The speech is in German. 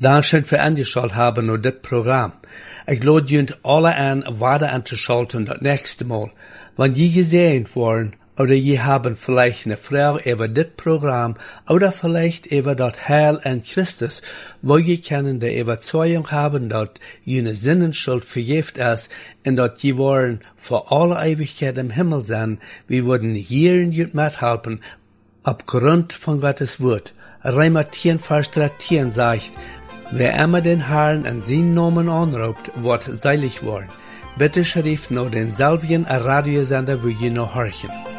Dankeschön für angeschaut haben und das Programm. Ich lade junt alle an, weiter anzuschalten das nächste Mal. Wenn je gesehen worden, oder je haben vielleicht eine Frage über das Programm, oder vielleicht über das Heil an Christus, wo je können die Überzeugung haben, dass jene Sinnenschuld vergift ist, und dass je wollen für alle Ewigkeit im Himmel sein, wir würden hier in jut mithelfen, aufgrund von Gottes Wort. Römer 10, Vers 13 sagt, wer immer den Herrn an seinen Namen anruft, wird seilig worden. Bitte schrift noch denselben Radiosender, wo ihr noch horchen.